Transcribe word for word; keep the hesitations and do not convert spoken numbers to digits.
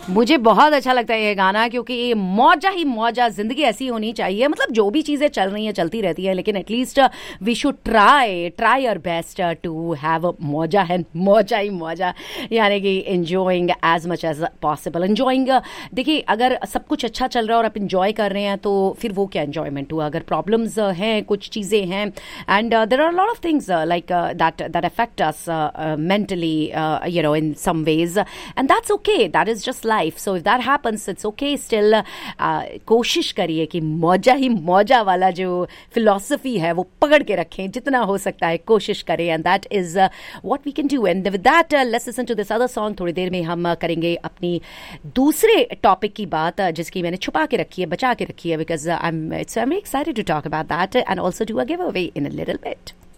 मुझे बहुत अच्छा लगता है ये गाना, क्योंकि ये मौजा ही मौजा, जिंदगी ऐसी होनी चाहिए। मतलब जो भी चीजें चल रही हैं चलती रहती है, लेकिन at least we should try try our best to have मौजा है, मौजा ही मौजा, यानी कि enjoying as much as possible. Enjoying, देखिए अगर सब कुछ अच्छा चल रहा है और आप इंजॉय कर रहे हैं तो फिर वो क्या एंजॉयमेंट हुआ। अगर प्रॉब्लम्स हैं, कुछ चीजें हैं, and there are lot of things like that that affect us mentally, uh, you know, in some ways, and that's okay. That is just life. So if that happens, it's okay. Still, uh, कोशिश करिए कि मौजा ही मौजा वाला जो philosophy है वो पकड़ के रखें, जितना हो सकता है कोशिश करें, and that is uh, what we can do. And with that, uh, let's listen to this other song. थोड़ी देर में हम uh, करेंगे अपनी दूसरे टॉपिक की बात, uh, जिसकी मैंने छुपा के रखी है, बचा के रखी है, because uh, I'm it's I'm very excited to talk about that and also do a giveaway in a little bit.